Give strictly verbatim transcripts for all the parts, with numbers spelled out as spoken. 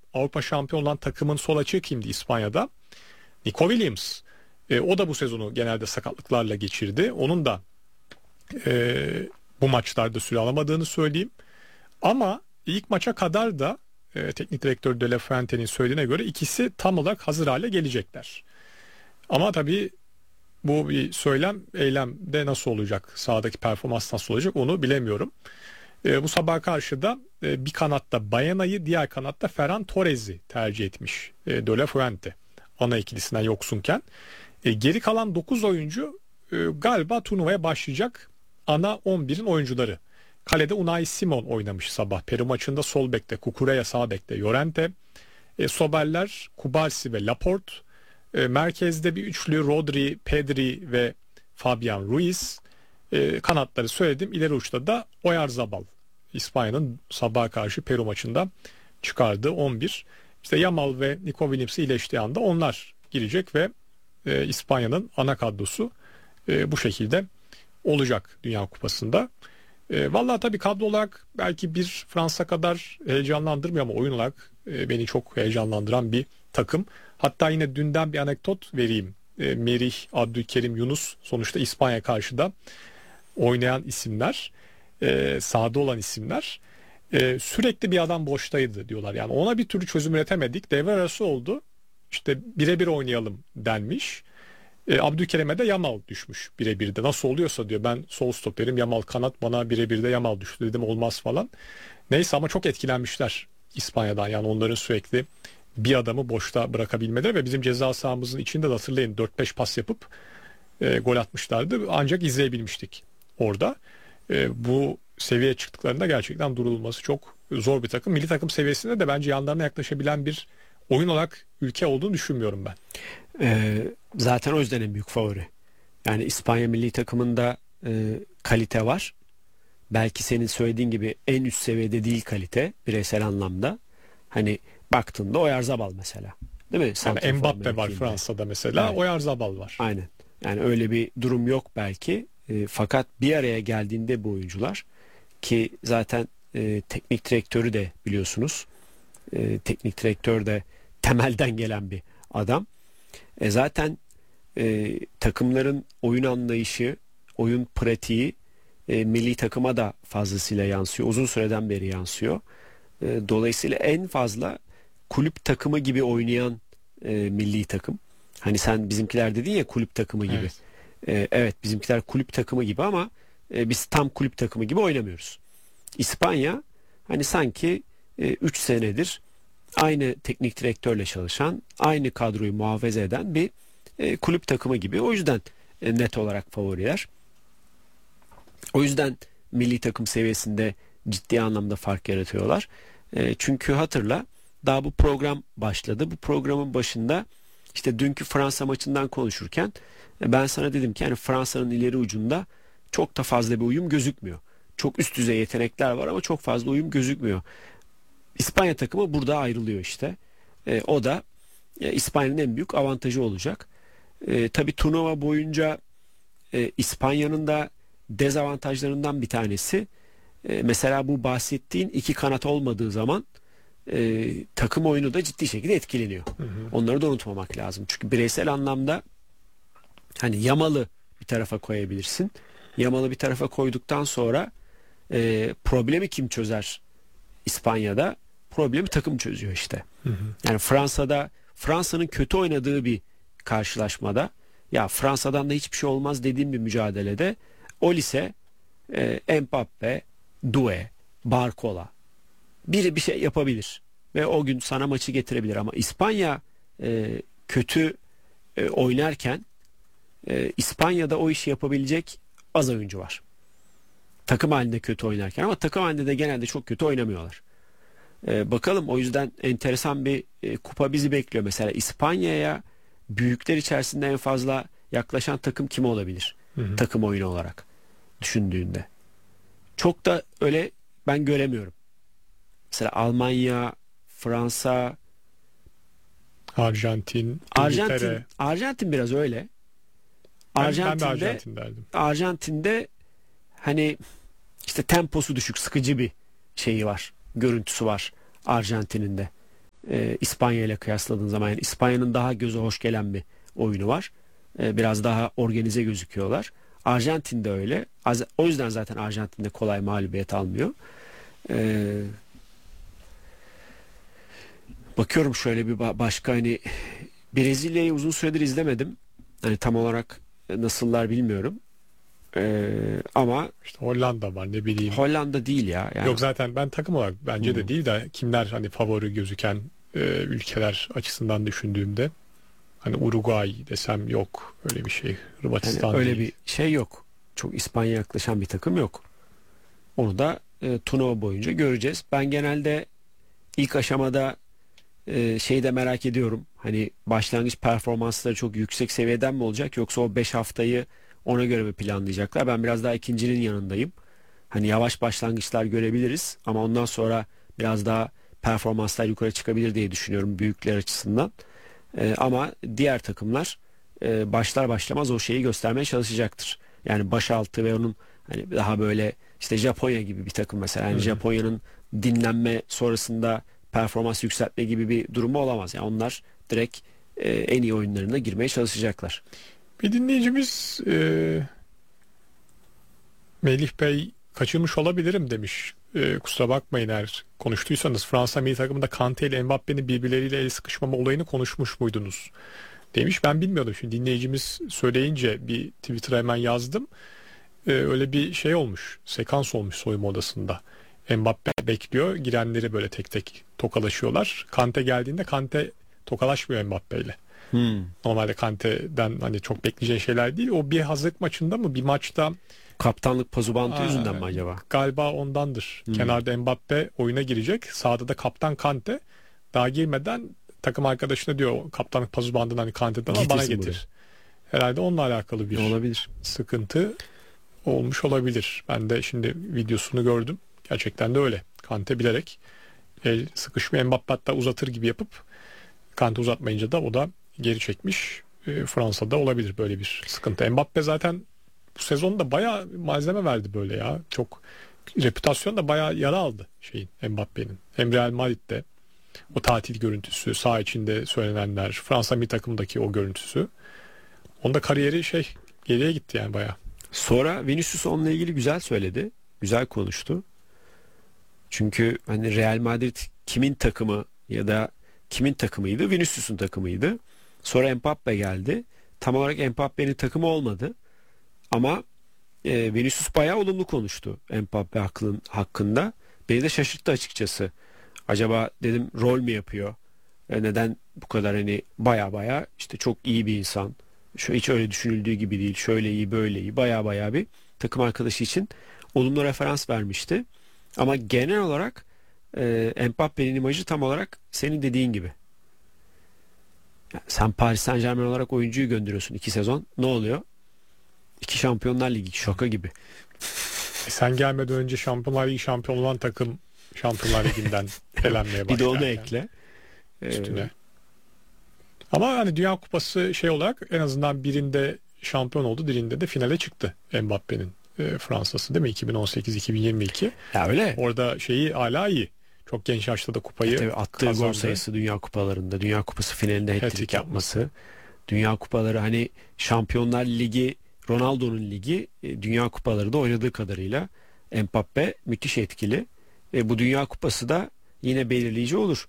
Avrupa şampiyon olan takımın sol açığı kimdi İspanya'da? Nico Williams. E, o da bu sezonu genelde sakatlıklarla geçirdi. Onun da e, bu maçlarda süre alamadığını söyleyeyim. Ama ilk maça kadar da e, teknik direktör De La Fuente'nin söylediğine göre ikisi tam olarak hazır hale gelecekler. Ama tabii bu bir söylem, eylemde nasıl olacak, sahadaki performans nasıl olacak onu bilemiyorum. E, bu sabah karşı da e, bir kanatta Bayana'yı, diğer kanatta Ferran Torres'i tercih etmiş e, De La Fuente. Ana ikilisinden yoksunken. E, geri kalan dokuz oyuncu e, galiba turnuvaya başlayacak ana on birin oyuncuları. Kalede Unai Simon oynamış sabah. Peru maçında sol bekte, Cucurella sağ bekte, Llorente. E, Soberler Kubarsi ve Laporte. E, merkezde bir üçlü Rodri, Pedri ve Fabian Ruiz. E, kanatları söyledim. İleri uçta da Oyarzabal. İspanya'nın sabaha karşı Peru maçında çıkardığı on bir. İşte Yamal ve Nico Williams iyileştiği anda onlar girecek ve e, İspanya'nın ana kadrosu e, bu şekilde olacak Dünya Kupası'nda. E, vallahi tabii kadro olarak belki bir Fransa kadar heyecanlandırmıyor ama oyun olarak e, beni çok heyecanlandıran bir takım. Hatta yine dünden bir anekdot vereyim. E, Merih, Abdülkerim, Yunus sonuçta İspanya karşı da oynayan isimler, e, sahada olan isimler. E, sürekli bir adam boştaydı diyorlar. Yani ona bir türlü çözüm üretemedik. Devre arası oldu. İşte birebir oynayalım denmiş. E, Abdülkerim'e de Yamal düşmüş birebirde. Nasıl oluyorsa diyor, ben sol stoperim, Yamal kanat, bana birebirde Yamal düştü dedim, olmaz falan. Neyse ama çok etkilenmişler İspanya'dan. Yani onların sürekli bir adamı boşta bırakabilmeleri ve bizim ceza sahamızın içinde de hatırlayın dört beş pas yapıp e, gol atmışlardı. Ancak izleyebilmiştik orada. E, bu seviyeye çıktıklarında gerçekten durulması çok zor bir takım. Milli takım seviyesinde de bence yanlarına yaklaşabilen bir oyun olarak ülke olduğunu düşünmüyorum ben. Ee, zaten o yüzden en büyük favori. Yani İspanya milli takımında e, kalite var. Belki senin söylediğin gibi en üst seviyede değil kalite bireysel anlamda. Hani baktığında Oyarzabal mesela. Değil mi? Yani Mbappe var Fransa'da mesela. Evet. Oyarzabal var. Aynen. Yani öyle bir durum yok belki. E, fakat bir araya geldiğinde bu oyuncular, ki zaten e, teknik direktörü de biliyorsunuz. E, teknik direktör de temelden gelen bir adam. E, zaten e, takımların oyun anlayışı, oyun pratiği e, milli takıma da fazlasıyla yansıyor. Uzun süreden beri yansıyor. E, dolayısıyla en fazla kulüp takımı gibi oynayan e, milli takım. Hani sen bizimkiler dedin ya, kulüp takımı gibi. Evet, e, evet bizimkiler kulüp takımı gibi ama e, biz tam kulüp takımı gibi oynamıyoruz. İspanya hani sanki üç e, senedir aynı teknik direktörle çalışan, aynı kadroyu muhafaza eden bir e, kulüp takımı gibi. O yüzden e, net olarak favoriler. O yüzden milli takım seviyesinde ciddi anlamda fark yaratıyorlar. E, çünkü hatırla, daha bu program başladı. Bu programın başında işte dünkü Fransa maçından konuşurken e, ben sana dedim ki yani Fransa'nın ileri ucunda çok da fazla bir uyum gözükmüyor. Çok üst düzey yetenekler var ama çok fazla uyum gözükmüyor. İspanya takımı burada ayrılıyor işte. E, o da e, İspanya'nın en büyük avantajı olacak. E, tabii turnuva boyunca e, İspanya'nın da dezavantajlarından bir tanesi e, mesela bu bahsettiğin iki kanat olmadığı zaman e, takım oyunu da ciddi şekilde etkileniyor. Hı hı. Onları da unutmamak lazım. Çünkü bireysel anlamda hani Yamal'ı bir tarafa koyabilirsin. Yamal'ı bir tarafa koyduktan sonra e, problemi kim çözer? İspanya'da problemi takım çözüyor işte. Hı hı. Yani Fransa'da Fransa'nın kötü oynadığı bir karşılaşmada, ya Fransa'dan da hiçbir şey olmaz dediğim bir mücadelede Olise, e, Mbappe, Doué, Barcola biri bir şey yapabilir ve o gün sana maçı getirebilir ama İspanya e, kötü e, oynarken e, İspanya'da o işi yapabilecek az oyuncu var. Takım halinde kötü oynarken, ama takım halinde de genelde çok kötü oynamıyorlar. Ee, bakalım, o yüzden enteresan bir e, kupa bizi bekliyor. Mesela İspanya'ya büyükler içerisinde en fazla yaklaşan takım kim olabilir? Hı hı. Takım oyunu olarak düşündüğünde. Çok da öyle ben göremiyorum. Mesela Almanya, Fransa, Arjantin, Arjantin, İngiltere. Arjantin biraz öyle. Ben, Arjantin'de, ben de Arjantin derdim. Arjantin'de hani işte temposu düşük, sıkıcı bir şeyi var. Görüntüsü var Arjantin'in de. E, İspanya ile kıyasladığın zaman yani İspanya'nın daha göze hoş gelen bir oyunu var. E, biraz daha organize gözüküyorlar. Arjantin de öyle. Az, o yüzden zaten Arjantin de kolay mağlubiyet almıyor. E, bakıyorum şöyle bir ba- başka hani Brezilya'yı uzun süredir izlemedim. Hani tam olarak nasıllar bilmiyorum. E, ama İşte Hollanda var, ne bileyim. Hollanda değil ya. Yani, Yok zaten ben takım olarak bence Hmm. de değil de kimler hani favori gözüken e, ülkeler açısından düşündüğümde hani Uruguay desem yok öyle bir şey. Hırvatistan yani öyle değil. bir şey yok. Çok İspanya yaklaşan bir takım yok. Onu da e, turnuva boyunca göreceğiz. Ben genelde ilk aşamada e, şeyi de merak ediyorum. Hani başlangıç performansları çok yüksek seviyeden mi olacak yoksa o beş haftayı ona göre mi planlayacaklar? Ben biraz daha ikincinin yanındayım. Hani yavaş başlangıçlar görebiliriz ama ondan sonra biraz daha performanslar yukarı çıkabilir diye düşünüyorum büyükler açısından. E, ama diğer takımlar e, başlar başlamaz o şeyi göstermeye çalışacaktır. Yani başaltı ve onun hani daha böyle işte Japonya gibi bir takım mesela. Yani Hı hı. Japonya'nın dinlenme sonrasında performans yükseltme gibi bir durumu olamaz. Yani onlar direkt e, en iyi oyunlarına girmeye çalışacaklar. Bir dinleyicimiz e, Melih Bey kaçırmış olabilirim demiş. E, kusura bakmayın eğer konuştuysanız Fransa milli takımında Kanté ile Mbappe'nin birbirleriyle el sıkışmama olayını konuşmuş muydunuz demiş. Ben bilmiyordum, şimdi dinleyicimiz söyleyince bir Twitter'a hemen yazdım. E, öyle bir şey olmuş, sekans olmuş soyunma odasında. Mbappe bekliyor, girenleri böyle tek tek tokalaşıyorlar. Kanté geldiğinde Kanté tokalaşmıyor Mbappe ile. Hmm. Normalde Kante'den hani çok bekleyeceği şeyler değil. O bir hazırlık maçında mı bir maçta Kaptanlık pazubantı aa, yüzünden mi acaba? galiba ondandır. Hmm. Kenarda Mbappe oyuna girecek. Sağda da kaptan Kante. Daha girmeden takım arkadaşına diyor kaptanlık pazu bandını hani Kante'den al, bana Getirsin getir. Herhalde onunla alakalı bir Ne olabilir? sıkıntı olmuş olabilir. Ben de şimdi videosunu gördüm. Gerçekten de öyle. Kante bilerek el sıkışmıyor. Mbappe hatta uzatır gibi yapıp Kante uzatmayınca da o da geri çekmiş. E, Fransa'da olabilir böyle bir sıkıntı. Mbappe zaten bu sezonda bayağı malzeme verdi böyle ya. Çok reputasyon da bayağı yara aldı şeyin, Mbappe'nin. Hem Real Madrid'de o tatil görüntüsü, saha içinde söylenenler, Fransa milli takımdaki o görüntüsü. Onda kariyeri şey geriye gitti yani bayağı. Sonra Vinicius onunla ilgili güzel söyledi. Güzel konuştu. Çünkü hani Real Madrid kimin takımı ya da kimin takımıydı? Vinicius'un takımıydı. Sonra Mbappe geldi. Tam olarak Mbappe'nin takımı olmadı. Ama e, Vinicius bayağı olumlu konuştu Mbappe hakkın, hakkında. Beni de şaşırttı açıkçası. Acaba dedim rol mü yapıyor? E, neden bu kadar hani baya baya işte çok iyi bir insan. Şu hiç öyle düşünüldüğü gibi değil. Şöyle iyi, böyle iyi. Baya baya bir takım arkadaşı için olumlu referans vermişti. Ama genel olarak e, Mbappe'nin imajı tam olarak senin dediğin gibi. Ya sen Paris Saint-Germain olarak oyuncuyu gönderiyorsun iki sezon. Ne oluyor? İki Şampiyonlar Ligi şaka gibi. E sen gelmeden önce Şampiyonlar Ligi şampiyon olan takım Şampiyonlar Ligi'nden elenmeye Bir de onu başlarken ekle. üstüne. Ee, Ama hani Dünya Kupası şey olarak en azından birinde şampiyon oldu, birinde de finale çıktı Mbappe'nin e, Fransa'sı değil mi? iki bin on sekiz iki bin yirmi iki. ya öyle. Orada şeyi hala iyi. Çok genç yaşta da kupayı Tabii attığı kazandı. gol sayısı Dünya Kupalarında, Dünya Kupası finalinde hat-trick Hat-trick yapması. Dünya Kupaları hani Şampiyonlar Ligi, Ronaldo'nun ligi, e, Dünya Kupaları da oynadığı kadarıyla Mbappe müthiş etkili. E, bu Dünya Kupası da yine belirleyici olur.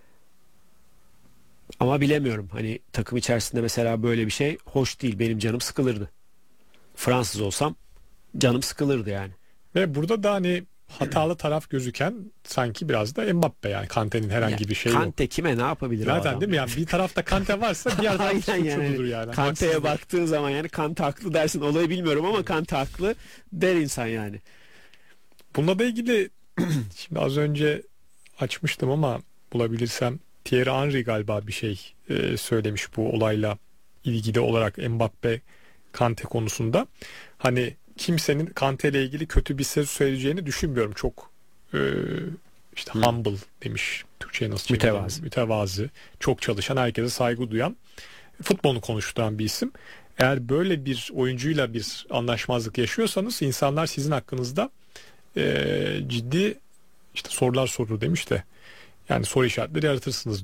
Ama bilemiyorum. Hani takım içerisinde mesela böyle bir şey hoş değil. Benim canım sıkılırdı. Fransız olsam canım sıkılırdı yani. Ve burada da hani hatalı taraf gözüken sanki biraz da Mbappe, yani Kante'nin herhangi Ya, bir şey yok. Kante kime ne yapabilir o Zaten adam? değil mi? Yani bir tarafta Kante varsa diğer taraf Aynen suçludur yani. Kante'ye Haksızlık. baktığın zaman yani Kante haklı dersin. Olayı bilmiyorum ama Kante haklı der insan yani. Bununla da ilgili şimdi az önce açmıştım ama bulabilirsem Thierry Henry galiba bir şey e, söylemiş bu olayla ilgili olarak Mbappe Kante konusunda. Hani kimsenin Kante ile ilgili kötü bir söz söyleyeceğini düşünmüyorum. Çok e, işte Hı. humble demiş. Türkçe'ye nasıl çevirelim? Mütevazı. Mütevazı. Çok çalışan, herkese saygı duyan, futbolunu konuşturan bir isim. Eğer böyle bir oyuncuyla bir anlaşmazlık yaşıyorsanız insanlar sizin hakkınızda e, ciddi işte sorular sorur demiş de, yani soru işaretleri yaratırsınız